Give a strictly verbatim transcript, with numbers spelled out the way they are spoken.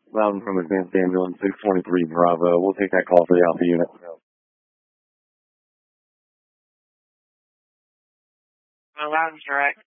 Loudon from Advanced Ambulance, six twenty-three Bravo. We'll take that call for the Alpha unit. Loudon's direct.